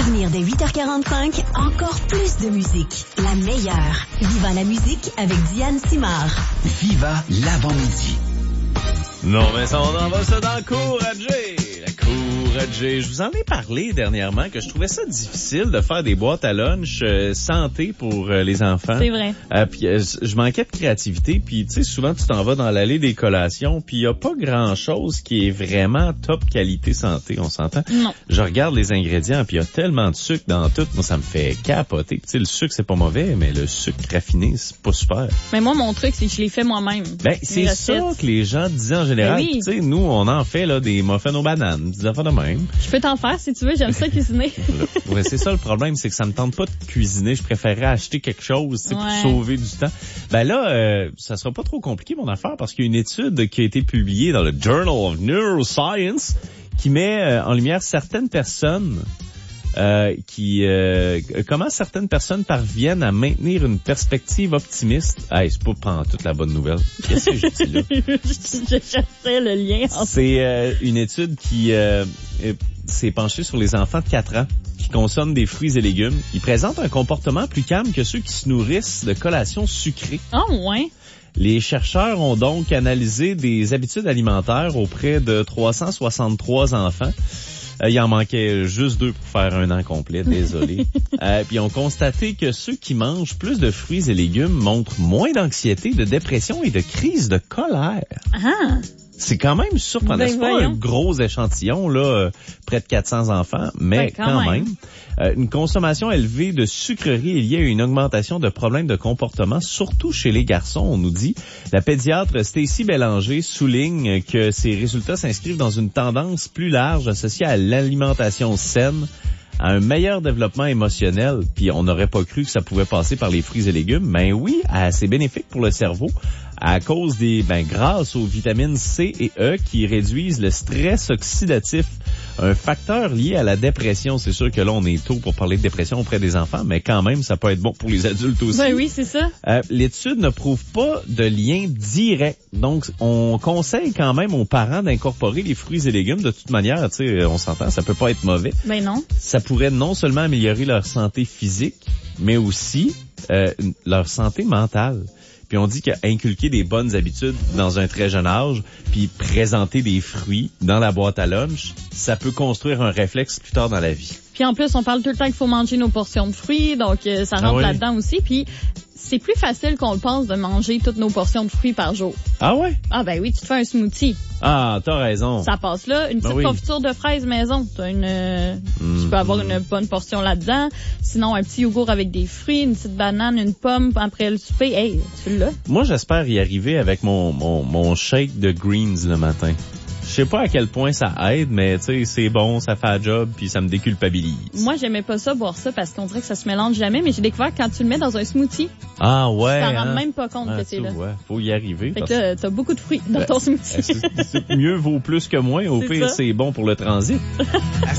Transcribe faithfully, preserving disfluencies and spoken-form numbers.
revenir dès huit heures quarante-cinq, encore plus de musique. La meilleure. Viva la musique avec Diane Simard. Viva l'avant-midi. Non, mais ça, on en va ça dans Courage. La Courage. Je vous en ai parlé dernièrement que je trouvais ça difficile de faire des boîtes à lunch euh, santé pour euh, les enfants. C'est vrai. Euh, puis euh, je manquais de créativité. Puis tu sais, souvent tu t'en vas dans l'allée des collations. Puis il y a pas grand-chose qui est vraiment top qualité santé. On s'entend? Non. Je regarde les ingrédients. Puis il y a tellement de sucre dans tout. Moi, ça me fait capoter. Tu sais, le sucre c'est pas mauvais, mais le sucre raffiné c'est pas super. Mais moi, mon truc, c'est que je l'ai fait moi-même. Ben c'est ça que les gens disaient en général. Ben oui. Tu sais, nous on en fait là des muffins aux bananes, des affaires de même. Je peux t'en faire si tu veux, j'aime ça cuisiner. Ouais, c'est ça le problème, c'est que ça me tente pas de cuisiner. Je préférerais acheter quelque chose, tu sais, Ouais. pour sauver du temps. Ben là, euh, ça sera pas trop compliqué mon affaire parce qu'il y a une étude qui a été publiée dans le Journal of Neuroscience qui met euh, en lumière certaines personnes euh, qui euh, comment certaines personnes parviennent à maintenir une perspective optimiste. Hey, c'est pas pendant toute la bonne nouvelle. Qu'est-ce que je dis là? je cherchais le lien. En C'est euh, une étude qui euh, s'est penchée sur les enfants de quatre ans qui consomment des fruits et légumes. Ils présentent un comportement plus calme que ceux qui se nourrissent de collations sucrées. Ah, oh, ouais. Les chercheurs ont donc analysé des habitudes alimentaires auprès de trois cent soixante-trois enfants. Euh, il en manquait juste deux pour faire un an complet, désolé. euh, puis ils ont constaté que ceux qui mangent plus de fruits et légumes montrent moins d'anxiété, de dépression et de crise de colère. Ah. C'est quand même surprenant. Ben, c'est pas voyons. un gros échantillon, là, euh, près de quatre cents enfants, mais Ben, quand quand même. même. Euh, une consommation élevée de sucreries est liée à une augmentation de problèmes de comportement, surtout chez les garçons, on nous dit. La pédiatre Stacy Bélanger souligne que ces résultats s'inscrivent dans une tendance plus large associée à l'alimentation saine, à un meilleur développement émotionnel, puis on n'aurait pas cru que ça pouvait passer par les fruits et légumes, mais oui, c'est bénéfique pour le cerveau à cause des, ben, grâce aux vitamines C et E qui réduisent le stress oxydatif, un facteur lié à la dépression. C'est sûr que là, on est tôt pour parler de dépression auprès des enfants, mais quand même, ça peut être bon pour les adultes aussi. Ben oui, c'est ça. Euh, l'étude ne prouve pas de lien direct. Donc, on conseille quand même aux parents d'incorporer les fruits et légumes. De toute manière, tu sais, on s'entend, ça peut pas être mauvais. Ben non. Ça pourrait non seulement améliorer leur santé physique, mais aussi euh, leur santé mentale. Puis on dit qu'inculquer des bonnes habitudes dans un très jeune âge, puis présenter des fruits dans la boîte à lunch, ça peut construire un réflexe plus tard dans la vie. Puis en plus, on parle tout le temps qu'il faut manger nos portions de fruits, donc euh, ça rentre Ah oui. là-dedans aussi. Puis c'est plus facile qu'on le pense de manger toutes nos portions de fruits par jour. Ah ouais? Ah ben oui, tu te fais un smoothie. Ah, t'as raison. Ça passe là. Une petite Ben oui. confiture de fraises maison. T'as une, euh, Mm, tu peux avoir mm. une bonne portion là-dedans. Sinon, un petit yogourt avec des fruits, une petite banane, une pomme après le souper. Hey, tu l'as. Moi, j'espère y arriver avec mon, mon, mon shake de greens le matin. Je sais pas à quel point ça aide, mais tu sais, c'est bon, ça fait un job, puis ça me déculpabilise. Moi, j'aimais pas ça, boire ça, parce qu'on dirait que ça se mélange jamais, mais j'ai découvert que quand tu le mets dans un smoothie, Ah ouais. tu t'en hein? rends même pas compte Ah, que c'est tu là. vois, faut y arriver. Fait parce que là, t'as beaucoup de fruits dans Ben, ton smoothie. c'est- c'est mieux vaut plus que moins. Au C'est pire, ça. c'est bon pour le transit.